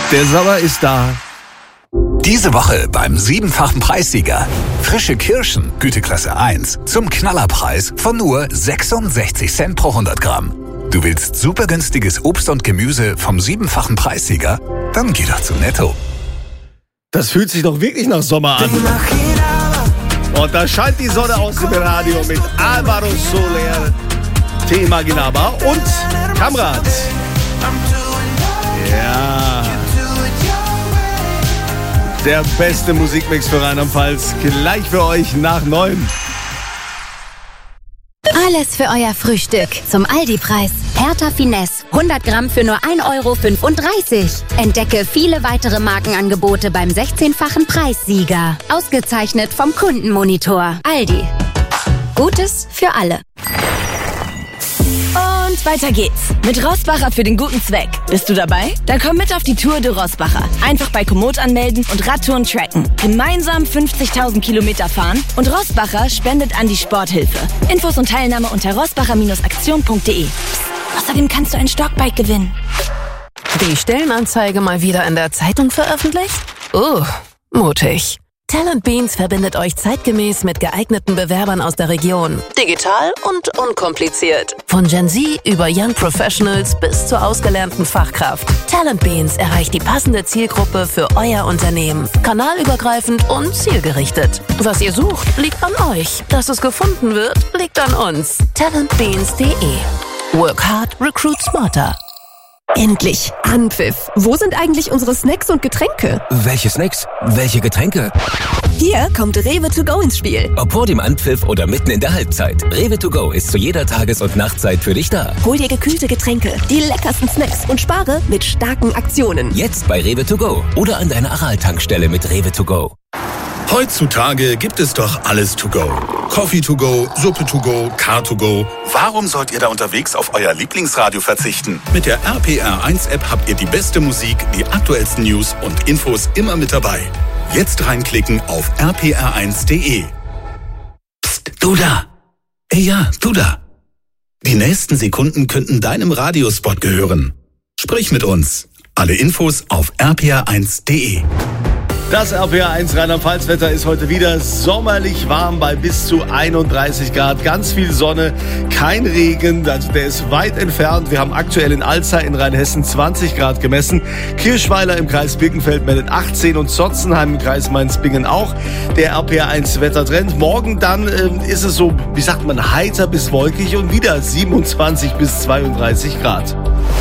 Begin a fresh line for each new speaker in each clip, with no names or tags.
Der Sommer ist da.
Diese Woche beim 7-fachen Preissieger. Frische Kirschen, Güteklasse 1, zum Knallerpreis von nur 66 Cent pro 100 Gramm. Du willst super günstiges Obst und Gemüse vom 7-fachen Preissieger? Dann geh doch zu Netto.
Das fühlt sich doch wirklich nach Sommer an. Und da scheint die Sonne aus dem Radio mit Alvaro Soler, Te Imaginaba und Kamrat. Ja. Der beste Musikmix für Rheinland-Pfalz. Gleich für euch nach 9.
Alles für euer Frühstück zum Aldi-Preis. Hertha Finesse, 100 Gramm für nur 1,35 €. Entdecke viele weitere Markenangebote beim 16-fachen Preissieger. Ausgezeichnet vom Kundenmonitor. Aldi. Gutes für alle.
Und weiter geht's. Mit Rossbacher für den guten Zweck. Bist du dabei? Dann komm mit auf die Tour de Rossbacher. Einfach bei Komoot anmelden und Radtouren tracken. Gemeinsam 50.000 Kilometer fahren und Rossbacher spendet an die Sporthilfe. Infos und Teilnahme unter rossbacher-aktion.de. Außerdem kannst du ein Stockbike gewinnen.
Die Stellenanzeige mal wieder in der Zeitung veröffentlicht? Mutig. Talent Beans verbindet euch zeitgemäß mit geeigneten Bewerbern aus der Region. Digital und unkompliziert. Von Gen Z über Young Professionals bis zur ausgelernten Fachkraft. Talent Beans erreicht die passende Zielgruppe für euer Unternehmen. Kanalübergreifend und zielgerichtet. Was ihr sucht, liegt an euch. Dass es gefunden wird, liegt an uns. talentbeans.de. Work hard, recruit smarter.
Endlich! Anpfiff! Wo sind eigentlich unsere Snacks und Getränke?
Welche Snacks? Welche Getränke?
Hier kommt Rewe to go ins Spiel.
Ob vor dem Anpfiff oder mitten in der Halbzeit. Rewe to go ist zu jeder Tages- und Nachtzeit für dich da.
Hol dir gekühlte Getränke, die leckersten Snacks und spare mit starken Aktionen.
Jetzt bei Rewe to go oder an deiner Aral-Tankstelle mit Rewe to go.
Heutzutage gibt es doch alles to go. Coffee to go, Suppe to go, Car to go. Warum sollt ihr da unterwegs auf euer Lieblingsradio verzichten? Mit der RPR1-App habt ihr die beste Musik, die aktuellsten News und Infos immer mit dabei. Jetzt reinklicken auf rpr1.de. Psst, du da! Ja, du da! Die nächsten Sekunden könnten deinem Radiospot gehören. Sprich mit uns. Alle Infos auf rpr1.de.
Das RPR1 Rheinland-Pfalz-Wetter ist heute wieder sommerlich warm bei bis zu 31 Grad. Ganz viel Sonne, kein Regen, also der ist weit entfernt. Wir haben aktuell in Alzey in Rheinhessen 20 Grad gemessen. Kirchweiler im Kreis Birkenfeld meldet 18 und Sotzenheim im Kreis Mainz-Bingen auch. Der RPR1 Wettertrend. Morgen dann ist es so, wie sagt man, heiter bis wolkig und wieder 27 bis 32 Grad.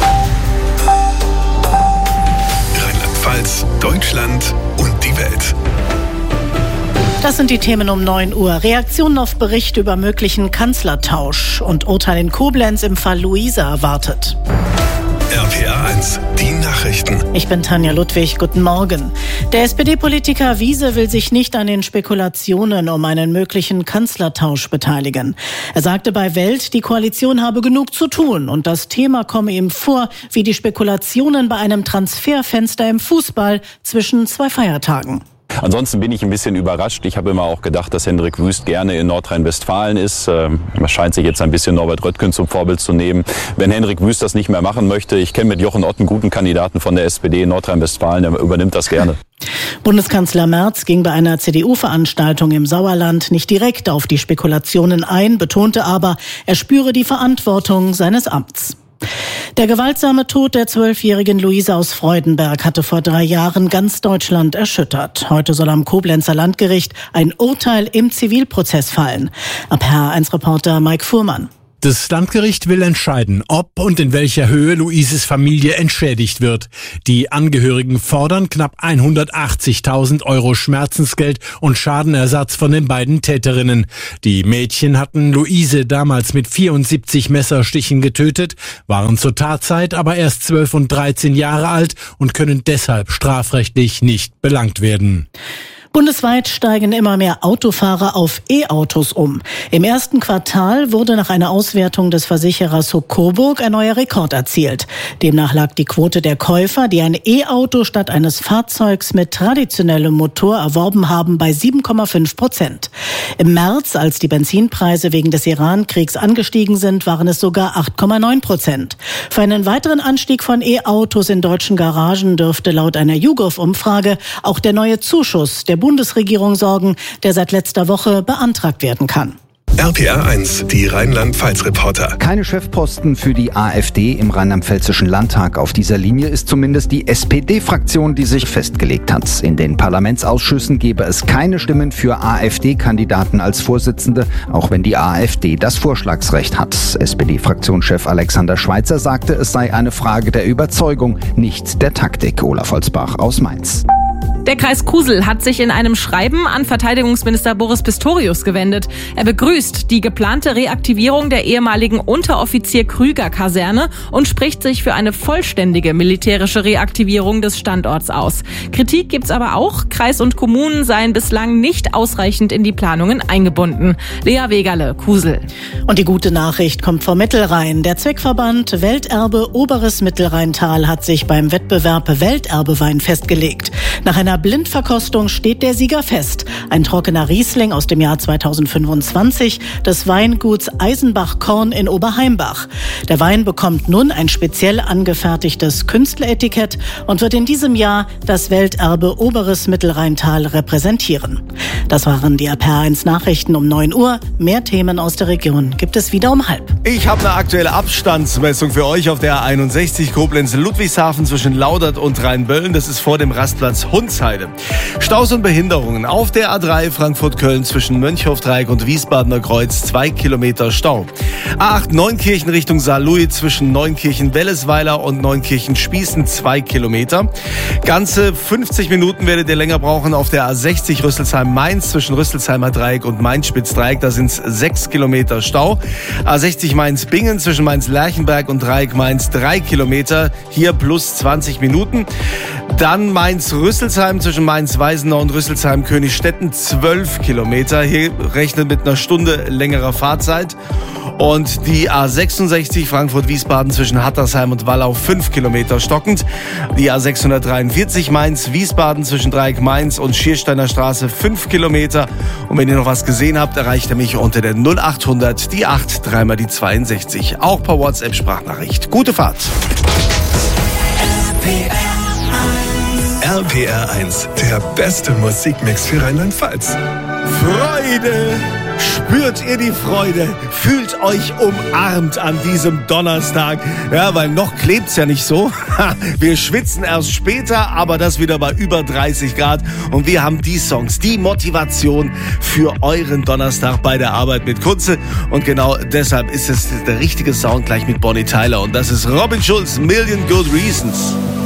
Rheinland-Pfalz, Deutschland und die Welt.
Das sind die Themen um 9 Uhr. Reaktionen auf Bericht über möglichen Kanzlertausch und Urteil in Koblenz im Fall Luisa erwartet.
RPR1, die Nachrichten.
Ich bin Tanja Ludwig, guten Morgen. Der SPD-Politiker Wiese will sich nicht an den Spekulationen um einen möglichen Kanzlertausch beteiligen. Er sagte bei Welt, die Koalition habe genug zu tun und das Thema komme ihm vor wie die Spekulationen bei einem Transferfenster im Fußball zwischen 2 Feiertagen.
Ansonsten bin ich ein bisschen überrascht. Ich habe immer auch gedacht, dass Hendrik Wüst gerne in Nordrhein-Westfalen ist. Man scheint sich jetzt ein bisschen Norbert Röttgen zum Vorbild zu nehmen. Wenn Hendrik Wüst das nicht mehr machen möchte, ich kenne mit Jochen Ott einen guten Kandidaten von der SPD in Nordrhein-Westfalen, der übernimmt das gerne.
Bundeskanzler Merz ging bei einer CDU-Veranstaltung im Sauerland nicht direkt auf die Spekulationen ein, betonte aber, er spüre die Verantwortung seines Amts. Der gewaltsame Tod der 12-jährigen Luisa aus Freudenberg hatte vor 3 Jahren ganz Deutschland erschüttert. Heute soll am Koblenzer Landgericht ein Urteil im Zivilprozess fallen. RPR1-Reporter Mike Fuhrmann.
Das Landgericht will entscheiden, ob und in welcher Höhe Luises Familie entschädigt wird. Die Angehörigen fordern knapp 180.000 € Schmerzensgeld und Schadenersatz von den beiden Täterinnen. Die Mädchen hatten Luise damals mit 74 Messerstichen getötet, waren zur Tatzeit aber erst 12 und 13 Jahre alt und können deshalb strafrechtlich nicht belangt werden.
Bundesweit steigen immer mehr Autofahrer auf E-Autos um. Im ersten Quartal wurde nach einer Auswertung des Versicherers Huck Coburg ein neuer Rekord erzielt. Demnach lag die Quote der Käufer, die ein E-Auto statt eines Fahrzeugs mit traditionellem Motor erworben haben, bei 7,5%. Im März, als die Benzinpreise wegen des Iran-Kriegs angestiegen sind, waren es sogar 8,9%. Für einen weiteren Anstieg von E-Autos in deutschen Garagen dürfte laut einer YouGov-Umfrage auch der neue Zuschuss der Bundesregierung sorgen, der seit letzter Woche beantragt werden kann.
RPR 1, die Rheinland-Pfalz-Reporter.
Keine Chefposten für die AfD im Rheinland-Pfälzischen Landtag. Auf dieser Linie ist zumindest die SPD-Fraktion, die sich festgelegt hat. In den Parlamentsausschüssen gebe es keine Stimmen für AfD-Kandidaten als Vorsitzende, auch wenn die AfD das Vorschlagsrecht hat. SPD-Fraktionschef Alexander Schweitzer sagte, es sei eine Frage der Überzeugung, nicht der Taktik. Olaf Holzbach aus Mainz.
Der Kreis Kusel hat sich in einem Schreiben an Verteidigungsminister Boris Pistorius gewendet. Er begrüßt die geplante Reaktivierung der ehemaligen Unteroffizier-Krüger-Kaserne und spricht sich für eine vollständige militärische Reaktivierung des Standorts aus. Kritik gibt's aber auch. Kreis und Kommunen seien bislang nicht ausreichend in die Planungen eingebunden. Lea Wegerle, Kusel.
Und die gute Nachricht kommt vom Mittelrhein. Der Zweckverband Welterbe Oberes Mittelrheintal hat sich beim Wettbewerb Welterbewein festgelegt. Nach einer Blindverkostung steht der Sieger fest. Ein trockener Riesling aus dem Jahr 2025 des Weinguts Eisenbach-Korn in Oberheimbach. Der Wein bekommt nun ein speziell angefertigtes Künstleretikett und wird in diesem Jahr das Welterbe Oberes Mittelrheintal repräsentieren. Das waren die RPR1 Nachrichten um 9 Uhr. Mehr Themen aus der Region gibt es wieder um 12:30.
Ich habe eine aktuelle Abstandsmessung für euch auf der A61 Koblenz-Ludwigshafen zwischen Laudert und Rheinböllen. Das ist vor dem Rastplatz Hundsheide. Staus und Behinderungen auf der A3 Frankfurt-Köln zwischen Mönchhofdreieck und Wiesbadener Kreuz, 2 Kilometer Stau. A8 Neunkirchen Richtung Saarlouis zwischen Neunkirchen-Wellesweiler und Neunkirchen-Spießen, 2 Kilometer. Ganze 50 Minuten werdet ihr länger brauchen auf der A60 Rüsselsheim-Mainz zwischen Rüsselsheimer Dreieck und Mainz-Spitzdreieck. Da sind es 6 Kilometer Stau. A60 Mainz-Bingen zwischen Mainz-Lerchenberg und Dreieck Mainz, 3 Kilometer. Hier plus 20 Minuten. Dann Mainz-Rüsselsheim zwischen Mainz-Weisenau und Rüsselsheim-Königstetten, 12 Kilometer. Hier rechnet mit einer Stunde längerer Fahrzeit. Und die A66 Frankfurt-Wiesbaden zwischen Hattersheim und Wallau, 5 Kilometer stockend. Die A643 Mainz-Wiesbaden zwischen Dreieck Mainz und Schiersteiner Straße, 5 Kilometer. Und wenn ihr noch was gesehen habt, erreicht ihr mich unter der 0800, die 8, dreimal die 62. Auch per WhatsApp-Sprachnachricht. Gute Fahrt.
RPR 1, der beste Musikmix für Rheinland-Pfalz.
Freude! Spürt ihr die Freude? Fühlt euch umarmt an diesem Donnerstag. Ja, weil noch klebt's ja nicht so. Wir schwitzen erst später, aber das wieder bei über 30 Grad. Und wir haben die Songs, die Motivation für euren Donnerstag bei der Arbeit mit Kunze. Und genau deshalb ist es der richtige Sound gleich mit Bonnie Tyler. Und das ist Robin Schulz, Million Good Reasons.